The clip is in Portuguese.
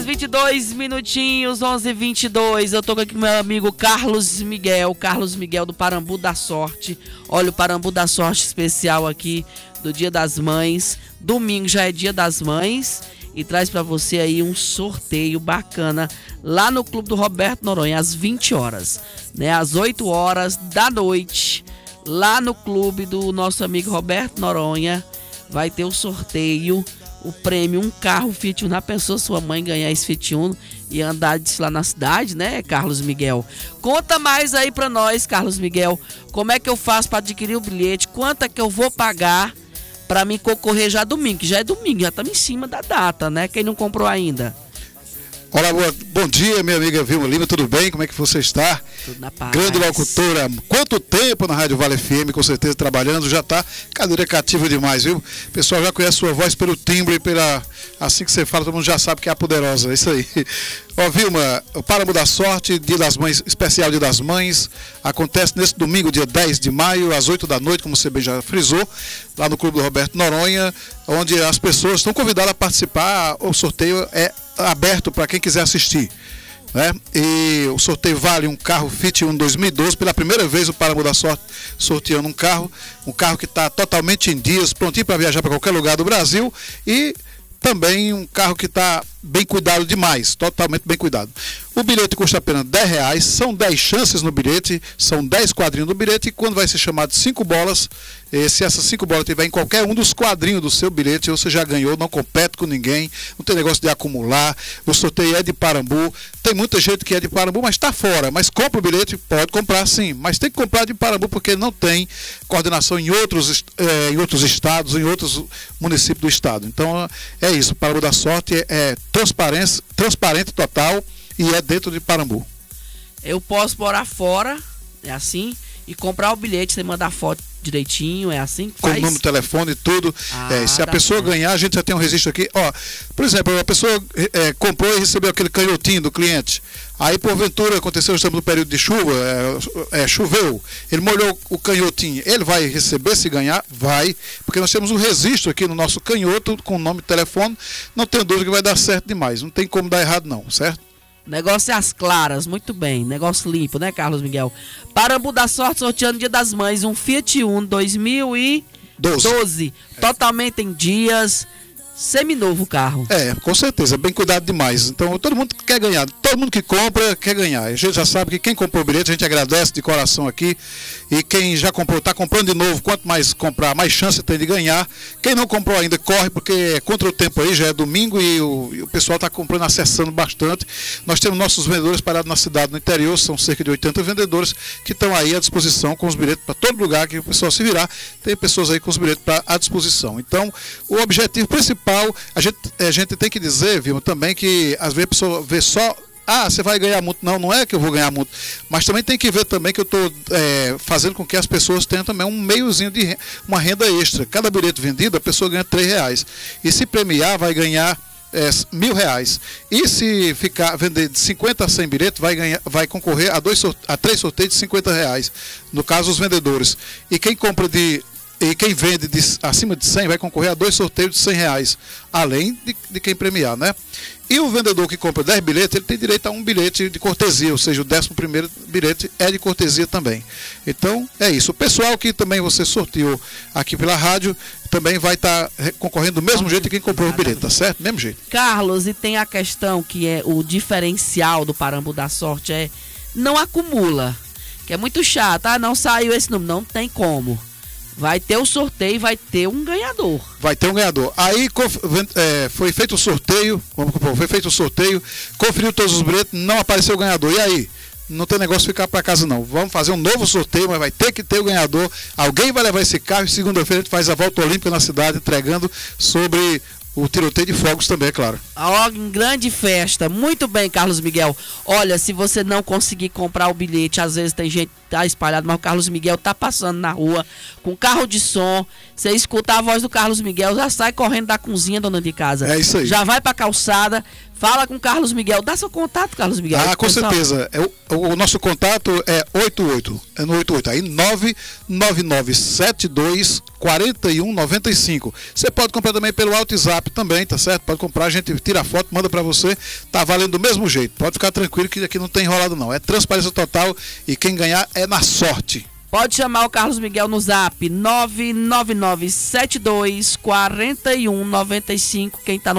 horas 22 minutinhos, 11h22. Eu tô aqui com meu amigo Carlos Miguel do Parambu da Sorte. Olha, o Parambu da Sorte especial aqui do Dia das Mães. Domingo já é Dia das Mães e traz pra você aí um sorteio bacana lá no Clube do Roberto Noronha, às 20 horas, né? Às 8 horas da noite, lá no clube do nosso amigo Roberto Noronha, vai ter o sorteio. O prêmio, um carro Fiat Uno. Já pensou sua mãe ganhar esse Fiat Uno e andar disso lá na cidade, né, Carlos Miguel? Conta mais aí pra nós, Carlos Miguel. Como é que eu faço pra adquirir o bilhete? Quanto é que eu vou pagar pra me concorrer já domingo? Que já é domingo, já estamos em cima da data, né? Quem não comprou ainda. Olá, bom dia, minha amiga Vilma Lima, tudo bem? Como é que você está? Tudo na paz. Grande locutora, quanto tempo na Rádio Vale FM, com certeza trabalhando, já está cadeira cativa demais, viu? O pessoal já conhece sua voz pelo timbre, assim que você fala, todo mundo já sabe que é a poderosa, é isso aí. Ó, Vilma, o Parambu da Sorte, Dia das Mães, especial Dia das Mães, acontece nesse domingo, dia 10 de maio, às 8 da noite, como você bem já frisou, lá no Clube do Roberto Noronha, onde as pessoas estão convidadas a participar. O sorteio é aberto para quem quiser assistir, né? E o sorteio vale um carro Fiat Uno 2012. Pela primeira vez o Parambu da Sorte sorteando um carro que está totalmente em dias, prontinho para viajar para qualquer lugar do Brasil, e também um carro que está bem cuidado demais, totalmente bem cuidado. O bilhete custa apenas R$10, são 10 chances no bilhete, são 10 quadrinhos no bilhete, e quando vai ser chamado de 5 bolas, se essas 5 bolas tiver em qualquer um dos quadrinhos do seu bilhete, você já ganhou, não compete com ninguém, não tem negócio de acumular. O sorteio é de Parambu, tem muita gente que é de Parambu, mas está fora, mas compra o bilhete, pode comprar sim, mas tem que comprar de Parambu porque não tem coordenação em outros estados, em outros municípios do estado. Então é isso, o Parambu da Sorte é transparente total e é dentro de Parambu. Eu posso morar fora, é assim, e comprar o bilhete, você mandar foto direitinho, é assim que faz? Com o número de telefone e tudo. Se a pessoa ganhar, a gente já tem um registro aqui. Ó, por exemplo, a pessoa comprou e recebeu aquele canhotinho do cliente. Aí, porventura, aconteceu, estamos no período de chuva, choveu, ele molhou o canhotinho. Ele vai receber se ganhar? Vai, porque nós temos um registro aqui no nosso canhoto com o nome e telefone. Não tenho dúvida que vai dar certo demais. Não tem como dar errado não, certo? Negócio é às claras, muito bem. Negócio limpo, né, Carlos Miguel? Parambu da Sorte sorteando Dia das Mães, um Fiat Uno 2012. Totalmente em dias, seminovo o carro. Com certeza, bem cuidado demais. Então todo mundo quer ganhar, todo mundo que compra quer ganhar. A gente já sabe que quem comprou o bilhete, a gente agradece de coração aqui. E quem já comprou, está comprando de novo, quanto mais comprar, mais chance tem de ganhar. Quem não comprou ainda, corre, porque é contra o tempo aí, já é domingo e o pessoal está comprando, acessando bastante. Nós temos nossos vendedores parados na cidade, no interior, são cerca de 80 vendedores que estão aí à disposição com os bilhetes para todo lugar que o pessoal se virar. Tem pessoas aí com os bilhetes à disposição. Então, o objetivo principal, a gente tem que dizer, viu, também que às vezes a pessoa vê só, você vai ganhar muito. Não é que eu vou ganhar muito, mas também tem que ver também que eu estou fazendo com que as pessoas tenham também um meiozinho de uma renda extra. Cada bilhete vendido, a pessoa ganha R$3, e se premiar vai ganhar R$1.000, e se vender de 50 a 100 bilhetes, vai concorrer a 3 sorteios de R$50, no caso os vendedores, e quem vende acima de 100 vai concorrer a 2 sorteios de R$100, além de quem premiar, né? E o vendedor que compra 10 bilhetes, ele tem direito a um bilhete de cortesia, ou seja, o 11º bilhete é de cortesia também. Então, é isso. O pessoal que também você sorteou aqui pela rádio, também vai estar concorrendo do mesmo jeito que quem comprou o bilhete, tá certo? Mesmo jeito. Carlos, e tem a questão que é o diferencial do Parambu da Sorte, não acumula, que é muito chato. Não saiu esse número, não tem como. Vai ter o sorteio, vai ter um ganhador. Vai ter um ganhador. Aí foi feito o sorteio, conferiu todos os bilhetes, não apareceu o ganhador. E aí? Não tem negócio de ficar para casa não. Vamos fazer um novo sorteio, mas vai ter que ter o ganhador. Alguém vai levar esse carro e segunda-feira a gente faz a volta olímpica na cidade, entregando sobre o tiroteio de fogos também, é claro. Em grande festa. Muito bem, Carlos Miguel. Olha, se você não conseguir comprar o bilhete, às vezes tem gente que tá espalhado, mas o Carlos Miguel tá passando na rua com carro de som, Você escuta a voz do Carlos Miguel, já sai correndo da cozinha, dona de casa. É isso aí. Já vai pra calçada, fala com o Carlos Miguel. Dá seu contato, Carlos Miguel. Ah, com pessoal. certeza. O nosso contato é 88. É no 88. Aí 999724195. Você pode comprar também pelo WhatsApp também, tá certo? Pode comprar, a gente tira a foto, manda pra você. Tá valendo do mesmo jeito. Pode ficar tranquilo que aqui não tem enrolado não. É transparência total e quem ganhar é na sorte. Pode chamar o Carlos Miguel no zap 999724195. Quem tá no